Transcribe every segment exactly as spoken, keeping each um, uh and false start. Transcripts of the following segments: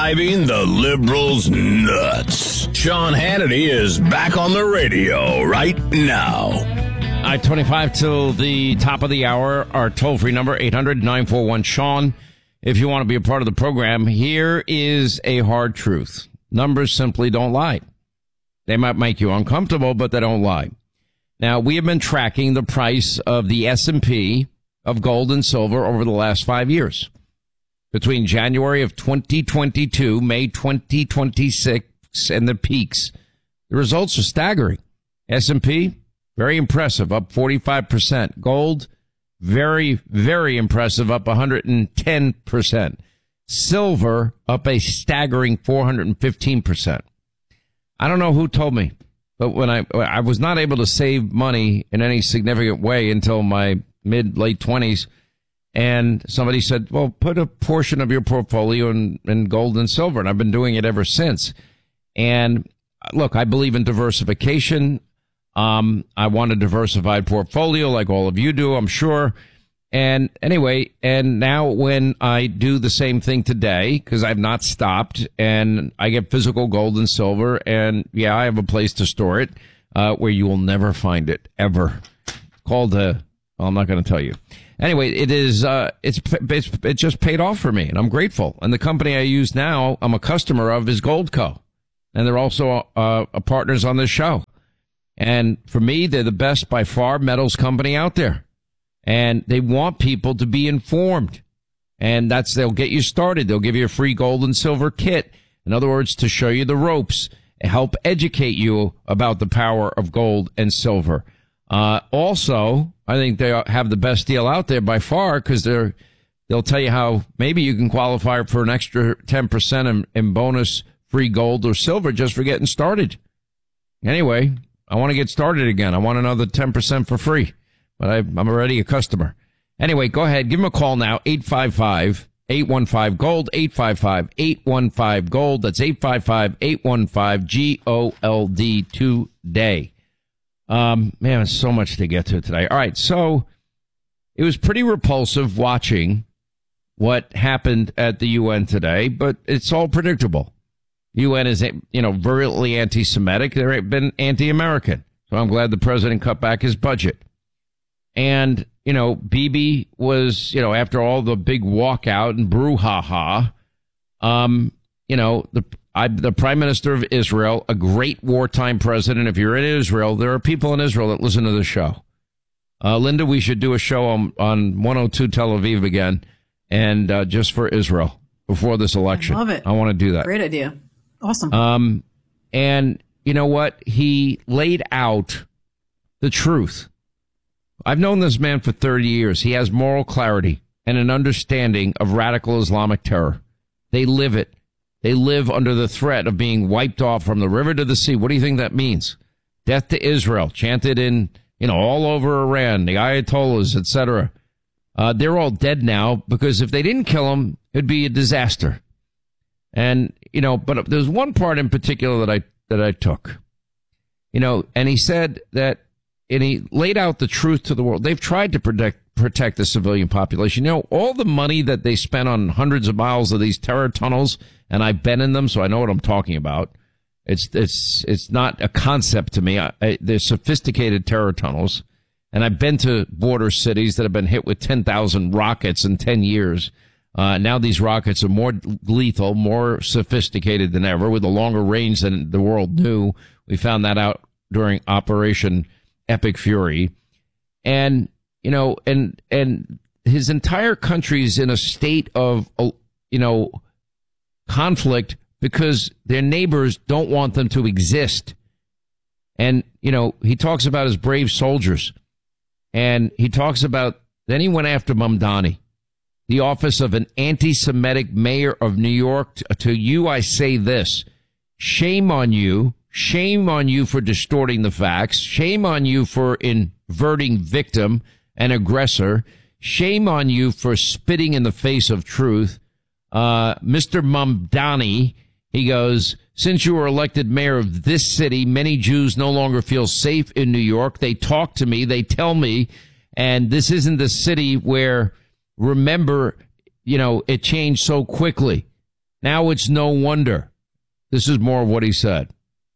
driving the liberals nuts. Sean Hannity is back on the radio right now. I twenty-five till the top of the hour. Our toll-free number, eight hundred nine four one Sean. If you want to be a part of the program, here is a hard truth. Numbers simply don't lie. They might make you uncomfortable, but they don't lie. Now, we have been tracking the price of the S and P of gold and silver over the last five years. Between January of twenty twenty-two, May twenty twenty-six, and the peaks, the results are staggering. S and P, very impressive, up forty-five percent. Gold, very, very impressive, up one hundred ten percent. Silver, up a staggering four hundred fifteen percent. I don't know who told me, but when I I was not able to save money in any significant way until my mid, late twenties, and somebody said, well, put a portion of your portfolio in, in gold and silver, and I've been doing it ever since. And look, I believe in diversification. Um, I want a diversified portfolio like all of you do, I'm sure. And anyway, and now when I do the same thing today, because I've not stopped, and I get physical gold and silver, and yeah, I have a place to store it, uh, where you will never find it, ever. Called a, well, I'm not going to tell you. Anyway, it is, uh, it's, it's, it just paid off for me, and I'm grateful. And the company I use now, I'm a customer of, is Goldco. And they're also, uh, partners on this show. And for me, they're the best by far metals company out there. And they want people to be informed. And that's, they'll get you started. They'll give you a free gold and silver kit. In other words, to show you the ropes, help educate you about the power of gold and silver. Uh, also, I think they have the best deal out there by far, because they're, they'll tell you how maybe you can qualify for an extra ten percent in, in bonus free gold or silver just for getting started. Anyway, I want to get started again. I want another ten percent for free, but I, I'm already a customer. Anyway, go ahead. Give them a call now. eight five five, eight one five, GOLD, eight five five, eight one five, GOLD. That's eight five five, eight one five, G O L D today. Um, man, there's so much to get to today. All right. So it was pretty repulsive watching what happened at the U N today, but it's all predictable. U N is, you know, virulently anti-Semitic. They've been anti-American. So I'm glad the president cut back his budget. And, you know, Bibi was, you know, after all the big walkout and brouhaha, um, you know, the I, the prime minister of Israel, a great wartime president. If you're in Israel, there are people in Israel that listen to the show. Uh, Linda, we should do a show on, on one oh two Tel Aviv again, and uh, just for Israel before this election. I love it. I want to do that. Great idea. Awesome. Um, and you know what? He laid out the truth. I've known this man for thirty years. He has moral clarity and an understanding of radical Islamic terror. They live it. They live under the threat of being wiped off from the river to the sea. What do you think that means? Death to Israel, chanted in, you know, all over Iran, the Ayatollahs, et cetera. Uh, they're all dead now, because if they didn't kill them, it'd be a disaster. And, you know, but there's one part in particular that I, that I took, you know, and he said that, and he laid out the truth to the world. They've tried to protect, protect the civilian population. You know, all the money that they spent on hundreds of miles of these terror tunnels, and I've been in them, so I know what I'm talking about. It's, it's, it's not a concept to me. I, I, they're sophisticated terror tunnels. And I've been to border cities that have been hit with ten thousand rockets in ten years. Uh, now these rockets are more lethal, more sophisticated than ever, with a longer range than the world knew. We found that out during Operation Epic Fury. And, you know, and, and his entire country is in a state of, you know, conflict because their neighbors don't want them to exist. And, you know, he talks about his brave soldiers. And he talks about, then he went after Mamdani, the office of an anti-Semitic mayor of New York. To you, I say this: shame on you. Shame on you for distorting the facts. Shame on you for inverting victim and aggressor. Shame on you for spitting in the face of truth. Uh, Mister Mamdani, he goes, since you were elected mayor of this city, many Jews no longer feel safe in New York. They talk to me. They tell me, and this isn't the city where, remember, you know, it changed so quickly. Now it's no wonder. This is more of what he said.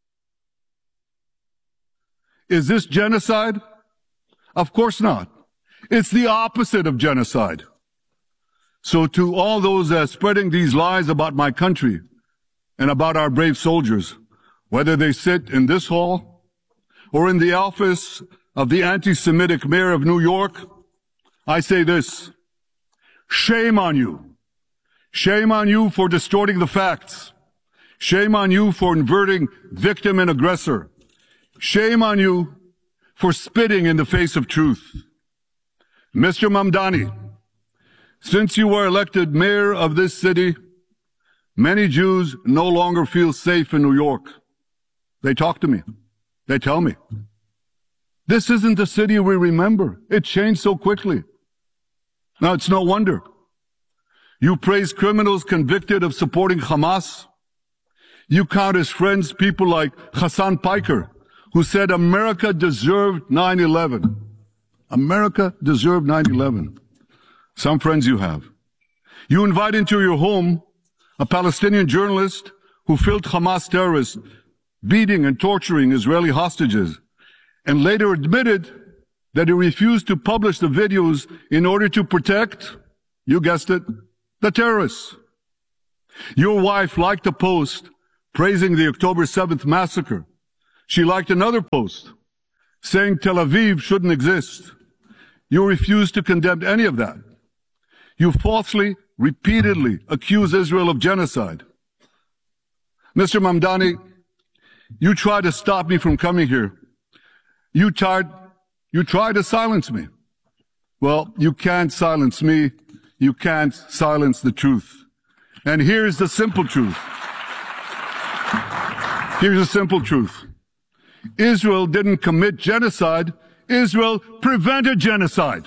Is this genocide? Of course not. It's the opposite of genocide. So to all those uh, spreading these lies about my country and about our brave soldiers, whether they sit in this hall or in the office of the anti-Semitic mayor of New York, I say this: shame on you. Shame on you for distorting the facts. Shame on you for inverting victim and aggressor. Shame on you for spitting in the face of truth. Mister Mamdani, since you were elected mayor of this city, many Jews no longer feel safe in New York. They talk to me. They tell me. This isn't the city we remember. It changed so quickly. Now, it's no wonder. You praise criminals convicted of supporting Hamas. You count as friends people like Hassan Piker, who said America deserved nine eleven. America deserved nine eleven. Some friends you have. You invite into your home a Palestinian journalist who filmed Hamas terrorists beating and torturing Israeli hostages, and later admitted that he refused to publish the videos in order to protect, you guessed it, the terrorists. Your wife liked a post praising the October seventh massacre. She liked another post saying Tel Aviv shouldn't exist. You refused to condemn any of that. You falsely, repeatedly accuse Israel of genocide. Mister Mamdani, you tried to stop me from coming here. You tried, you tried to silence me. Well, you can't silence me. You can't silence the truth. And here's the simple truth. Here's the simple truth. Israel didn't commit genocide. Israel prevented genocide.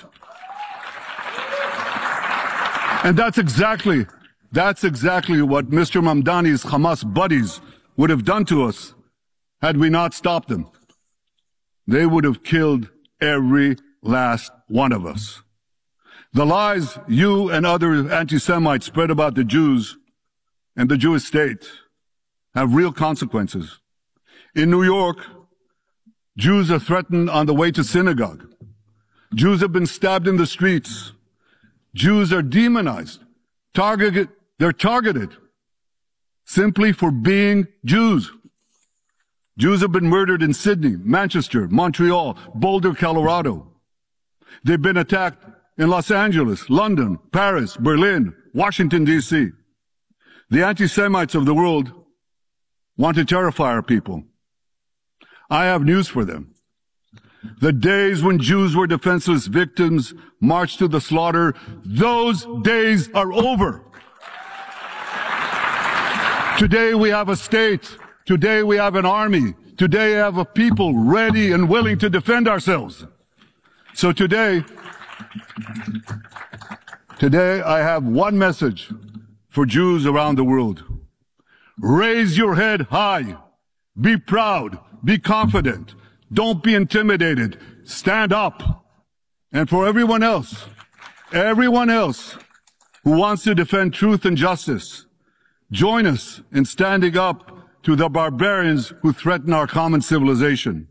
And that's exactly, that's exactly what Mister Mamdani's Hamas buddies would have done to us had we not stopped them. They would have killed every last one of us. The lies you and other anti-Semites spread about the Jews and the Jewish state have real consequences. In New York, Jews are threatened on the way to synagogue. Jews have been stabbed in the streets. Jews are demonized. Targeted, they're targeted simply for being Jews. Jews have been murdered in Sydney, Manchester, Montreal, Boulder, Colorado. They've been attacked in Los Angeles, London, Paris, Berlin, Washington, D C The anti-Semites of the world want to terrify our people. I have news for them. The days when Jews were defenseless victims marched to the slaughter, those days are over. Today we have a state. Today we have an army. Today we have a people ready and willing to defend ourselves. So today, today I have one message for Jews around the world. Raise your head high. Be proud. Be confident. Don't be intimidated. Stand up. And for everyone else, everyone else who wants to defend truth and justice, join us in standing up to the barbarians who threaten our common civilization.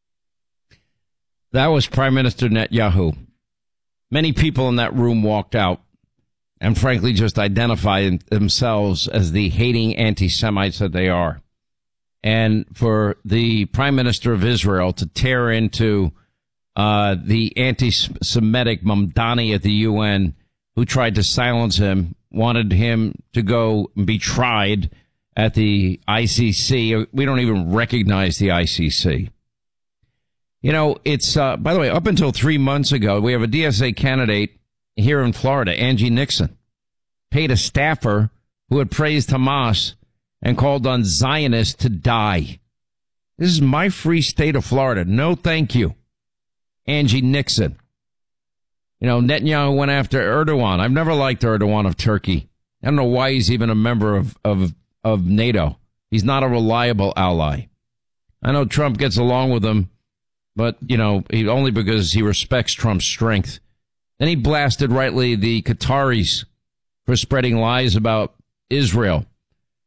That was Prime Minister Netanyahu. Many people in that room walked out and frankly just identified themselves as the hating anti-Semites that they are. And for the Prime Minister of Israel to tear into uh, the anti-Semitic Mamdani at the U N, who tried to silence him, wanted him to go and be tried at the I C C. We don't even recognize the I C C. You know, it's, uh, by the way, up until three months ago, we have a D S A candidate here in Florida, Angie Nixon, paid a staffer who had praised Hamas and called on Zionists to die. This is my free state of Florida. No, thank you. Angie Nixon. You know, Netanyahu went after Erdogan. I've never liked Erdogan of Turkey. I don't know why he's even a member of, of, of NATO. He's not a reliable ally. I know Trump gets along with him, but, you know, he, only because he respects Trump's strength. Then he blasted rightly the Qataris for spreading lies about Israel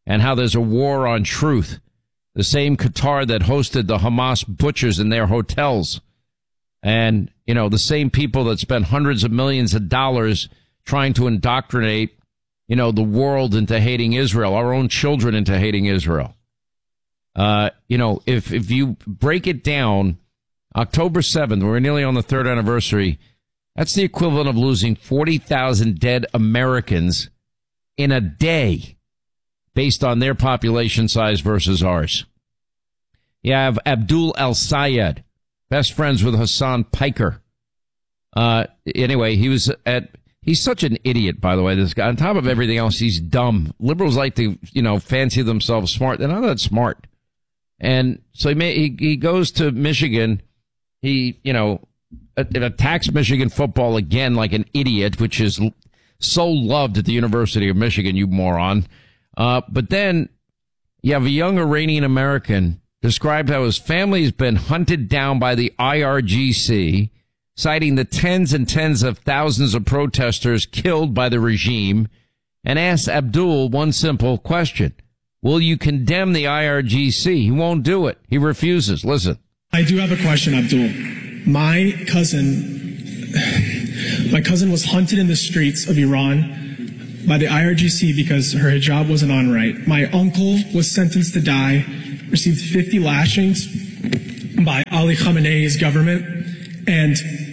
and how there's a war on truth. The same Qatar that hosted the Hamas butchers in their hotels. And, you know, the same people that spent hundreds of millions of dollars trying to indoctrinate, you know, the world into hating Israel, our own children into hating Israel. Uh, you know, if, if you break it down, October seventh, we're nearly on the third anniversary. That's the equivalent of losing forty thousand dead Americans in a day based on their population size versus ours. You have Abdul al-Sayed, best friends with Hassan Piker. Uh, anyway, he was at, he's such an idiot, by the way, this guy. On top of everything else, he's dumb. Liberals like to, you know, fancy themselves smart. They're not that smart. And so he, may, he, he goes to Michigan. He, you know, attacks Michigan football again like an idiot, which is so loved at the University of Michigan, you moron. Uh, but then you have a young Iranian American described how his family has been hunted down by the I R G C, citing the tens and tens of thousands of protesters killed by the regime, and asked Abdul one simple question. Will you condemn the I R G C? He won't do it. He refuses. Listen. I do have a question, Abdul. My cousin, my cousin was hunted in the streets of Iran by the I R G C because her hijab wasn't on right. My uncle was sentenced to die, received fifty lashings by Ali Khamenei's government, and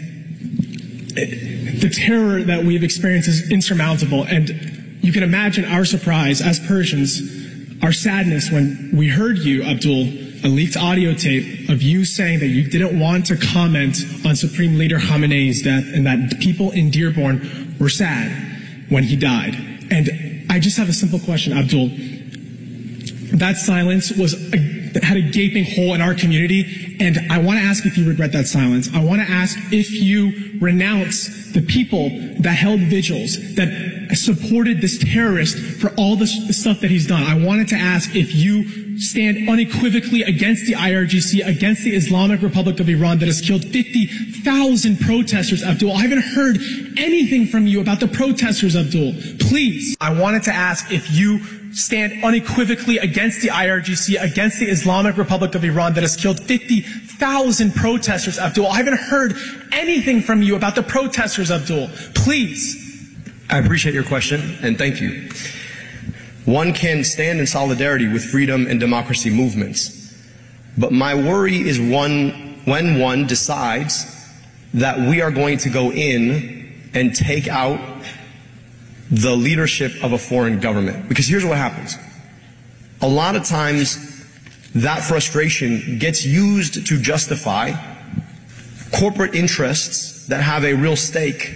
the terror that we've experienced is insurmountable. And you can imagine our surprise as Persians, our sadness when we heard you, Abdul, a leaked audio tape of you saying that you didn't want to comment on Supreme Leader Khamenei's death and that people in Dearborn were sad when he died. And I just have a simple question, Abdul. That silence was a, had a gaping hole in our community, and I want to ask if you regret that silence. I want to ask if you renounce the people that held vigils, that supported this terrorist for all the stuff that he's done. I wanted to ask if you stand unequivocally against the I R G C, against the Islamic Republic of Iran that has killed fifty thousand protesters, Abdul. I haven't heard anything from you about the protesters, Abdul. Please. I wanted to ask if you stand unequivocally against the I R G C, against the Islamic Republic of Iran that has killed fifty thousand protesters, Abdul. I haven't heard anything from you about the protesters, Abdul. Please. I appreciate your question, and thank you. One can stand in solidarity with freedom and democracy movements, but my worry is one when one decides that we are going to go in and take out the leadership of a foreign government. Because here's what happens. A lot of times that frustration gets used to justify corporate interests that have a real stake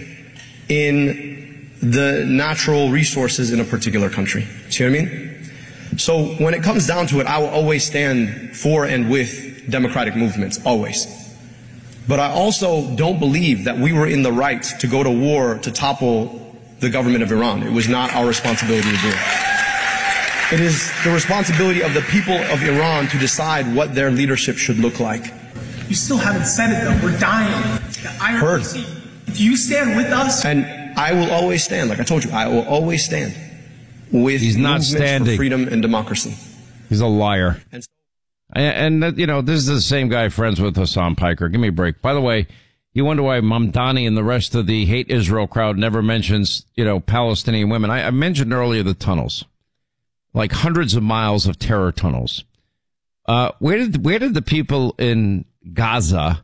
in the natural resources in a particular country. See what I mean? So when it comes down to it, I will always stand for and with democratic movements, always. But I also don't believe that we were in the right to go to war to topple the government of Iran. It was not our responsibility to do it. It is the responsibility of the people of Iran to decide what their leadership should look like. You still haven't said it though. We're dying. The I R G C. Heard. Do you stand with us? And I will always stand. Like I told you, I will always stand with He's not movements standing. for freedom and democracy. He's a liar. And, and, and, you know, this is the same guy friends with Hassan Piker. Give me a break. By the way, you wonder why Mamdani and the rest of the hate Israel crowd never mentions, you know, Palestinian women. I, I mentioned earlier the tunnels, like hundreds of miles of terror tunnels. Uh, where did where did the people in Gaza,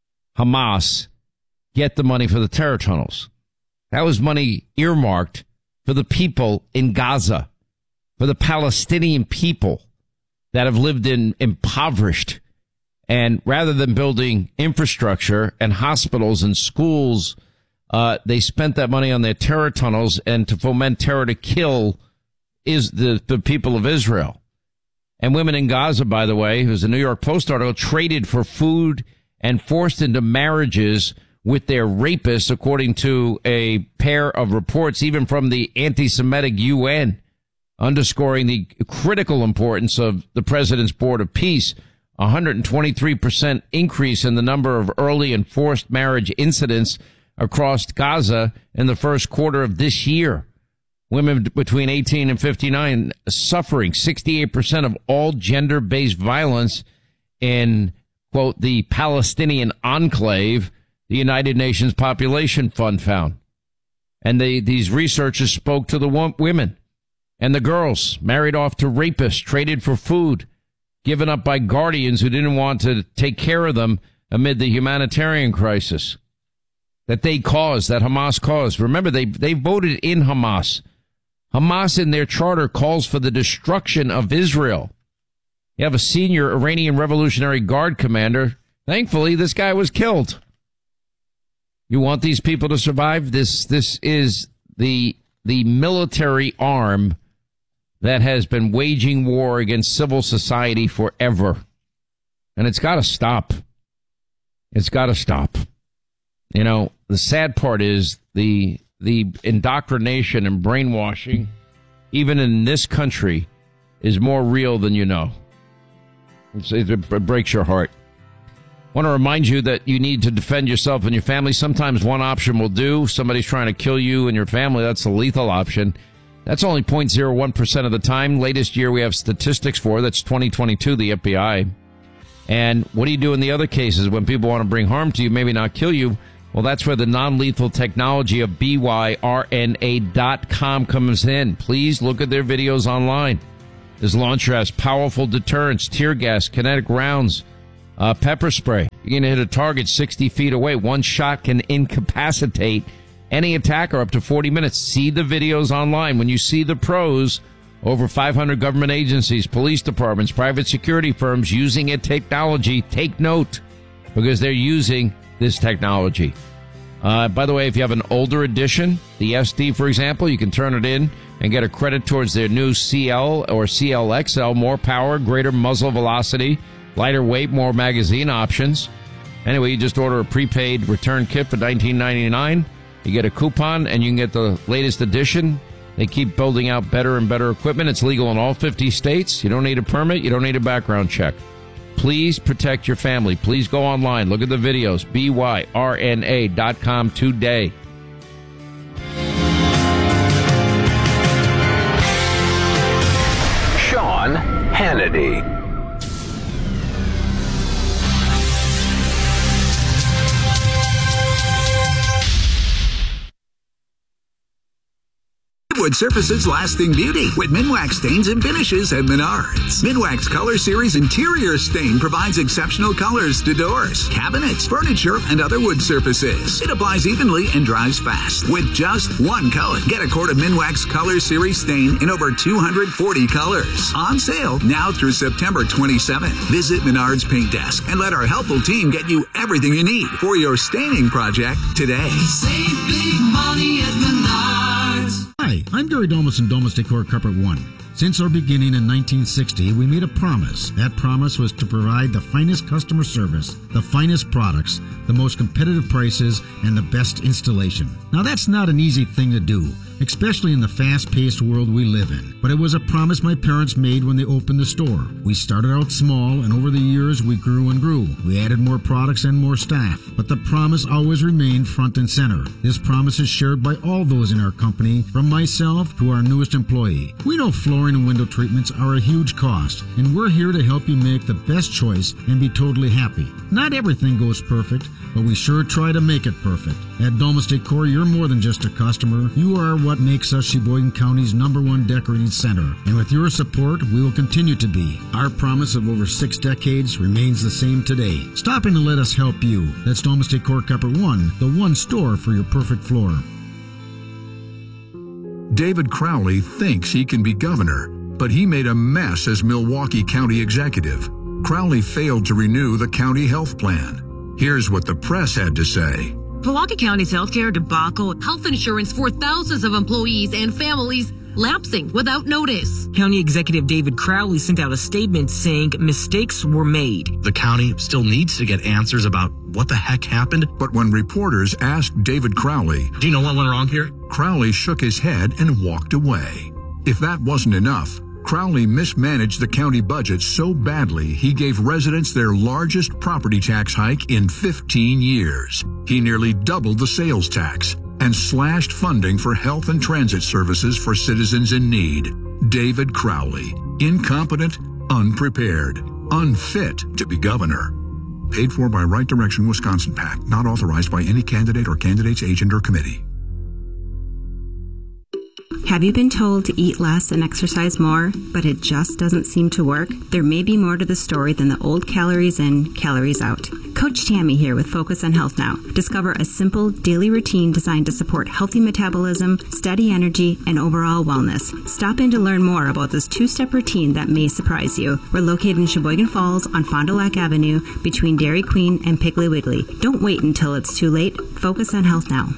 Hamas, get the money for the terror tunnels? That was money earmarked for the people in Gaza, for the Palestinian people that have lived in impoverished. And rather than building infrastructure and hospitals and schools, uh, they spent that money on their terror tunnels and to foment terror to kill is the, the people of Israel. And women in Gaza, by the way, who's a New York Post article, traded for food and forced into marriages with their rapists, according to a pair of reports, even from the anti-Semitic U N, underscoring the critical importance of the President's Board of Peace. one hundred twenty-three percent increase in the number of early and forced marriage incidents across Gaza in the first quarter of this year. Women between eighteen and fifty-nine suffering sixty-eight percent of all gender-based violence in, quote, the Palestinian enclave, the United Nations Population Fund found. And they, these researchers spoke to the wo- women and the girls married off to rapists, traded for food, given up by guardians who didn't want to take care of them amid the humanitarian crisis that they caused, that Hamas caused. Remember, they, they voted in Hamas. Hamas in their charter calls for the destruction of Israel. You have a senior Iranian Revolutionary Guard commander. Thankfully, this guy was killed. You want these people to survive? This this is the the military arm that has been waging war against civil society forever. And it's got to stop. It's got to stop. You know, the sad part is the the indoctrination and brainwashing, even in this country, is more real than you know. It's, it breaks your heart. I want to remind you that you need to defend yourself and your family. Sometimes one option will do. Somebody's trying to kill you and your family. That's the lethal option. That's only zero point zero one percent of the time. Latest year we have statistics for. That's twenty twenty-two, the F B I. And what do you do in the other cases when people want to bring harm to you, maybe not kill you? Well, that's where the non-lethal technology of B Y R N A dot com comes in. Please look at their videos online. This launcher has powerful deterrents, tear gas, kinetic rounds, uh, pepper spray. You're going to hit a target sixty feet away. One shot can incapacitate any attacker up to forty minutes. See the videos online. When you see the pros, over five hundred government agencies, police departments, private security firms using it technology, take note, because they're using this technology. Uh, by the way, if you have an older edition, the S D, for example, you can turn it in and get a credit towards their new C L or C L X L, more power, greater muzzle velocity, lighter weight, more magazine options. Anyway, you just order a prepaid return kit for nineteen ninety-nine. You get a coupon and you can get the latest edition. They keep building out better and better equipment. It's legal in all fifty states. You don't need a permit. You don't need a background check. Please protect your family. Please go online. Look at the videos. B Y R N A dot com today. Sean Hannity. Wood Surfaces lasting beauty with Minwax stains and finishes at Menards. Minwax Color Series interior stain provides exceptional colors to doors, cabinets, furniture, and other wood surfaces. It applies evenly and dries fast with just one coat. Get a quart of Minwax Color Series stain in over two hundred forty colors. On sale now through September twenty-seventh. Visit Menards Paint Desk and let our helpful team get you everything you need for your staining project today. Save big money at Menards. Hi, I'm Gary Domus and Domus Decor Carpet One. Since our beginning in nineteen sixty, we made a promise. That promise was to provide the finest customer service, the finest products, the most competitive prices, and the best installation. Now that's not an easy thing to do, especially in the fast-paced world we live in. But it was a promise my parents made when they opened the store. We started out small, and over the years we grew and grew. We added more products and more staff, but the promise always remained front and center. This promise is shared by all those in our company, from myself to our newest employee. We know flooring and window treatments are a huge cost, and we're here to help you make the best choice and be totally happy. Not everything goes perfect, but we sure try to make it perfect. At Domus Decor, you're more than just a customer. You are what makes us Sheboygan County's number one decorating center. And with your support, we will continue to be. Our promise of over six decades remains the same today. Stop in and let us help you. That's Domus Decor Carpet One, the one store for your perfect floor. David Crowley thinks he can be governor, but he made a mess as Milwaukee County executive. Crowley failed to renew the county health plan. Here's what the press had to say. Milwaukee County's healthcare debacle, health insurance for thousands of employees and families lapsing without notice. County Executive David Crowley sent out a statement saying mistakes were made. The county still needs to get answers about what the heck happened. But when reporters asked David Crowley, do you know what went wrong here? Crowley shook his head and walked away. If that wasn't enough, Crowley mismanaged the county budget so badly he gave residents their largest property tax hike in fifteen years. He nearly doubled the sales tax and slashed funding for health and transit services for citizens in need. David Crowley, incompetent, unprepared, unfit to be governor. Paid for by Right Direction Wisconsin PAC, not authorized by any candidate or candidate's agent or committee. Have you been told to eat less and exercise more, but it just doesn't seem to work? There may be more to the story than the old calories in, calories out. Coach Tammy here with Focus on Health Now. Discover a simple daily routine designed to support healthy metabolism, steady energy, and overall wellness. Stop in to learn more about this two-step routine that may surprise you. We're located in Sheboygan Falls on Fond du Lac Avenue between Dairy Queen and Piggly Wiggly. Don't wait until it's too late. Focus on Health Now.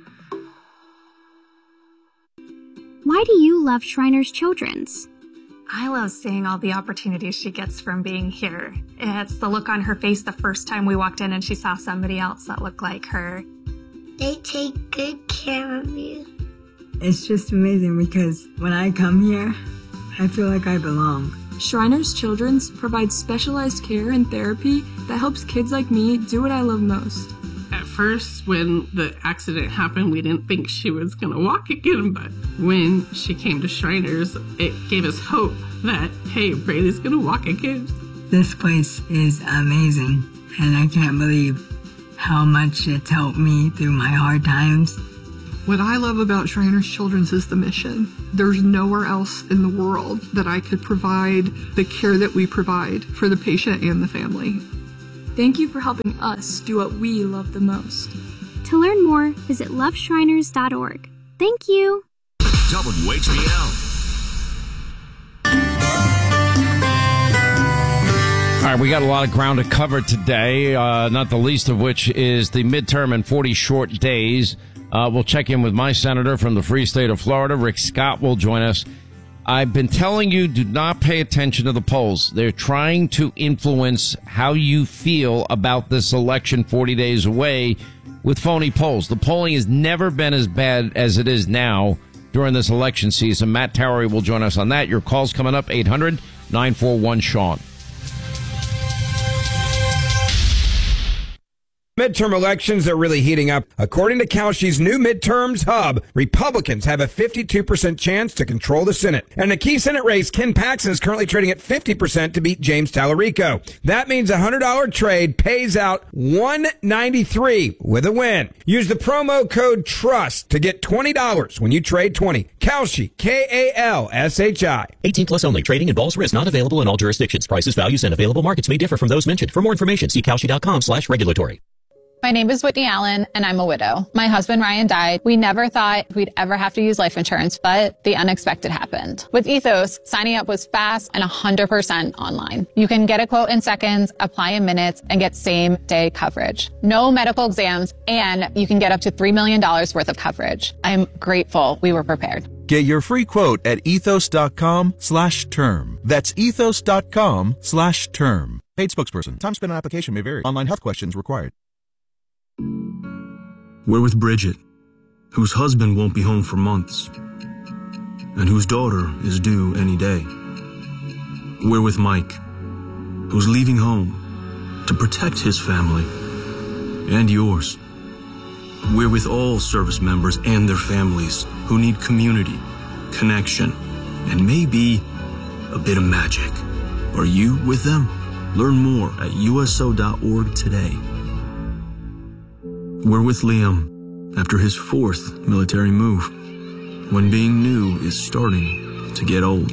Why do you love Shriners Children's? I love seeing all the opportunities she gets from being here. It's the look on her face the first time we walked in and she saw somebody else that looked like her. They take good care of you. It's just amazing because when I come here, I feel like I belong. Shriners Children's provides specialized care and therapy that helps kids like me do what I love most. At first, when the accident happened, we didn't think she was going to walk again, but when she came to Shriners, it gave us hope that, hey, Brady's going to walk again. This place is amazing, and I can't believe how much it's helped me through my hard times. What I love about Shriners Children's is the mission. There's nowhere else in the world that I could provide the care that we provide for the patient and the family. Thank you for helping us do what we love the most. To learn more, visit love shriners dot org. Thank you. W H B L. All right, we got a lot of ground to cover today, uh, not the least of which is the midterm in forty short days. Uh, we'll check in with my senator from the free state of Florida. Rick Scott will join us. I've been telling you, do not pay attention to the polls. They're trying to influence how you feel about this election forty days away with phony polls. The polling has never been as bad as it is now during this election season. Matt Towery will join us on that. Your call's coming up, eight hundred nine four one Sean. Midterm elections are really heating up. According to Kalshi's new Midterms Hub, Republicans have a fifty-two percent chance to control the Senate. And in the key Senate race, Ken Paxton is currently trading at fifty percent to beat James Tallarico. That means a one hundred dollars trade pays out one hundred ninety-three dollars with a win. Use the promo code TRUST to get twenty dollars when you trade twenty. Kalshi, K A L S H I. eighteen plus only. Trading involves risk. Not available in all jurisdictions. Prices, values, and available markets may differ from those mentioned. For more information, see Kalshi.com slash regulatory. My name is Whitney Allen, and I'm a widow. My husband, Ryan, died. We never thought we'd ever have to use life insurance, but the unexpected happened. With Ethos, signing up was fast and one hundred percent online. You can get a quote in seconds, apply in minutes, and get same-day coverage. No medical exams, and you can get up to three million dollars worth of coverage. I'm grateful we were prepared. Get your free quote at ethos.com slash term. That's ethos.com slash term. Paid spokesperson. Time spent on application may vary. Online health questions required. We're with Bridget, whose husband won't be home for months, and whose daughter is due any day. We're with Mike, who's leaving home to protect his family and yours. We're with all service members and their families who need community, connection, and maybe a bit of magic. Are you with them? Learn more at U S O dot org today. We're with Liam after his fourth military move, when being new is starting to get old.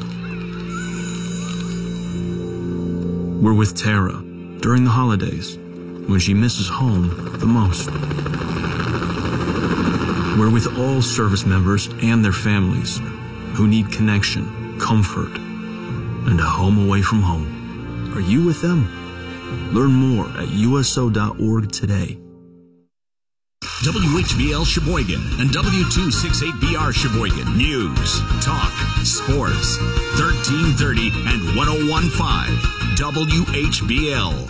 We're with Tara during the holidays, when she misses home the most. We're with all service members and their families who need connection, comfort, and a home away from home. Are you with them? Learn more at U S O dot org today. W H B L Sheboygan and W two sixty-eight B R Sheboygan. News, talk, sports. thirteen thirty and one oh one point five W H B L.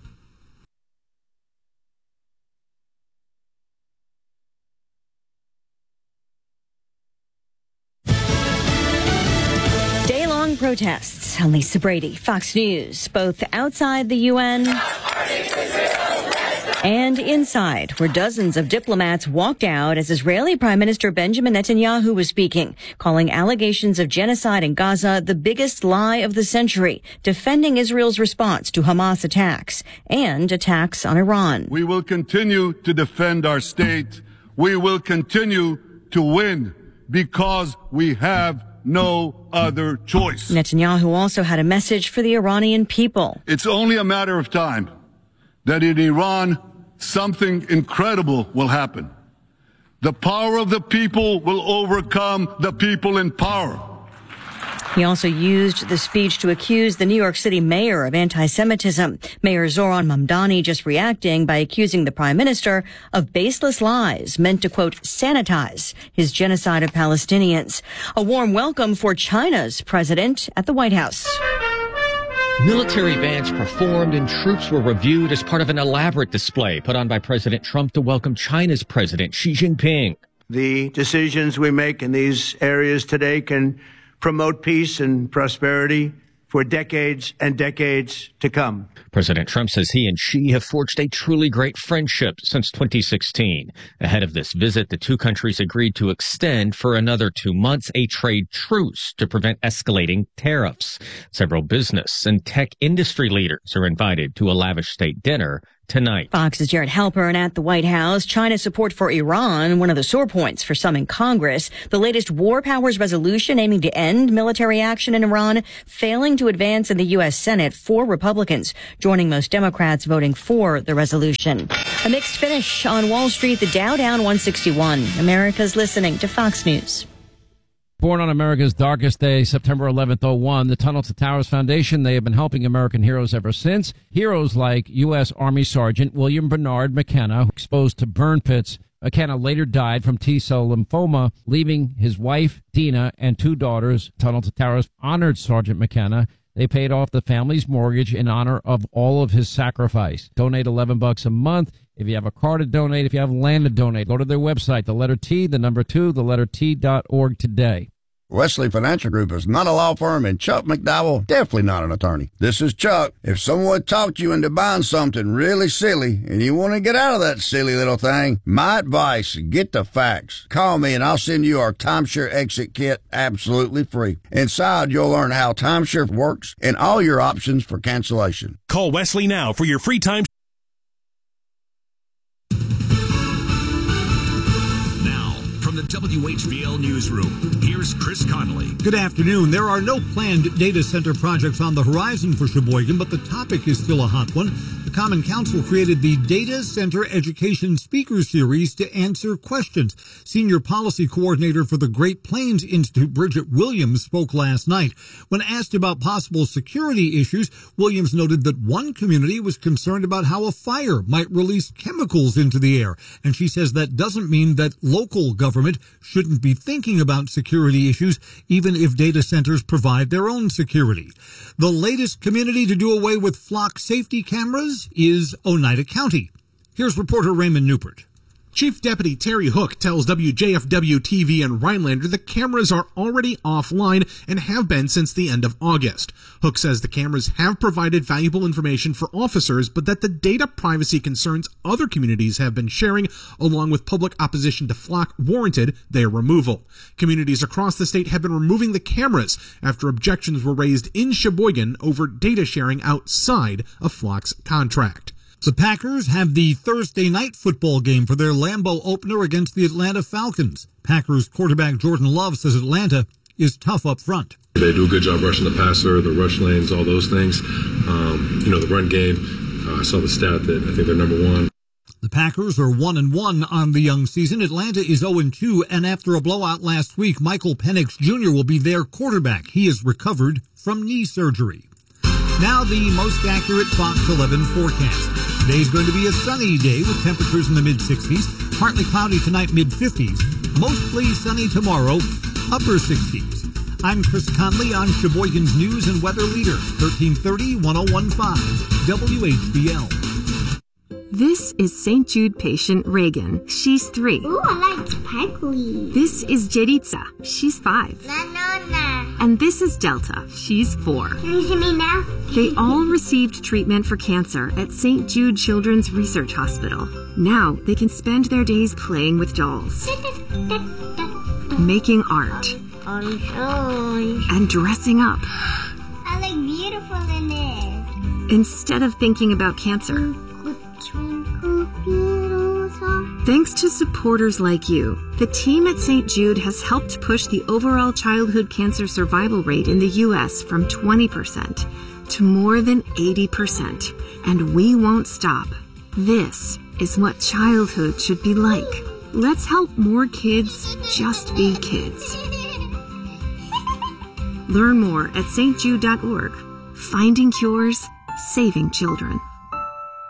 Day-long protests. Lisa Brady, Fox News, both outside the U N And inside, where dozens of diplomats walked out as Israeli Prime Minister Benjamin Netanyahu was speaking, calling allegations of genocide in Gaza the biggest lie of the century, defending Israel's response to Hamas attacks and attacks on Iran. We will continue to defend our state. We will continue to win because we have no other choice. Netanyahu also had a message for the Iranian people. It's only a matter of time that in Iran, something incredible will happen. The power of the people will overcome the people in power. He also used the speech to accuse the New York City mayor of anti-Semitism. Mayor Zoran Mamdani just reacting by accusing the prime minister of baseless lies meant to, quote, sanitize his genocide of Palestinians. A warm welcome for China's president at the White House. Military bands performed and troops were reviewed as part of an elaborate display put on by President Trump to welcome China's President Xi Jinping. The decisions we make in these areas today can promote peace and prosperity for decades and decades to come. President Trump says he and Xi have forged a truly great friendship since twenty sixteen. Ahead of this visit, the two countries agreed to extend for another two months a trade truce to prevent escalating tariffs. Several business and tech industry leaders are invited to a lavish state dinner tonight. Fox's Jared Halpern at the White House. China's support for Iran, one of the sore points for some in Congress. The latest war powers resolution aiming to end military action in Iran, failing to advance in the U S Senate. Four Republicans joining most Democrats voting for the resolution. A mixed finish on Wall Street. The Dow down one sixty-one. America's listening to Fox News. Born on America's darkest day, September eleventh, oh one, the Tunnel to Towers Foundation, they have been helping American heroes ever since. Heroes like U S. Army Sergeant William Bernard McKenna, exposed to burn pits. McKenna later died from T-cell lymphoma, leaving his wife, Dina, and two daughters. Tunnel to Towers honored Sergeant McKenna. They paid off the family's mortgage in honor of all of his sacrifice. Donate eleven bucks a month. If you have a car to donate, if you have land to donate, go to their website, the letter T, the number two, the letter T dot org today. Wesley Financial Group is not a law firm, and Chuck McDowell, definitely not an attorney. This is Chuck. If someone talked you into buying something really silly and you want to get out of that silly little thing, my advice, get the facts. Call me and I'll send you our timeshare exit kit absolutely free. Inside, you'll learn how timeshare works and all your options for cancellation. Call Wesley now for your free time. From the W H B L Newsroom, here's Chris Connolly. Good afternoon. There are no planned data center projects on the horizon for Sheboygan, but the topic is still a hot one. The Common Council created the Data Center Education Speaker Series to answer questions. Senior Policy Coordinator for the Great Plains Institute, Bridget Williams, spoke last night. When asked about possible security issues, Williams noted that one community was concerned about how a fire might release chemicals into the air, and she says that doesn't mean that local government shouldn't be thinking about security issues, even if data centers provide their own security. The latest community to do away with flock safety cameras is Oneida County. Here's reporter Raymond Newport. Chief Deputy Terry Hook tells W J F W T V and Rhinelander the cameras are already offline and have been since the end of August. Hook says the cameras have provided valuable information for officers, but that the data privacy concerns other communities have been sharing, along with public opposition to flock, warranted their removal. Communities across the state have been removing the cameras after objections were raised in Sheboygan over data sharing outside of flock's contract. The Packers have the Thursday night football game for their Lambeau opener against the Atlanta Falcons. Packers quarterback Jordan Love says Atlanta is tough up front. They do a good job rushing the passer, the rush lanes, all those things. Um, you know, the run game, uh, I saw the stat that I think they're number one. The Packers are one and one on the young season. Atlanta is oh and two, and after a blowout last week, Michael Penix Junior will be their quarterback. He has recovered from knee surgery. Now the most accurate Fox eleven forecast. Today's going to be a sunny day with temperatures in the mid-sixties. Partly cloudy tonight, mid-fifties. Mostly sunny tomorrow, upper sixties. I'm Chris Conley on Sheboygan's News and Weather Leader, thirteen thirty, ten fifteen, W H B L. This is Saint Jude patient Reagan. She's three. Ooh, I like sparkly. This is Jeritza. She's five. Na, na, na. And this is Delta. She's four. Can you see me now? They all received treatment for cancer at Saint Jude Children's Research Hospital. Now they can spend their days playing with dolls, making art, and dressing up. I like beautiful in it. Instead of thinking about cancer. Thanks to supporters like you, the team at Saint Jude has helped push the overall childhood cancer survival rate in the U S from twenty percent to more than eighty percent. And we won't stop. This is what childhood should be like. Let's help more kids just be kids. Learn more at s t jude dot org. Finding cures, saving children.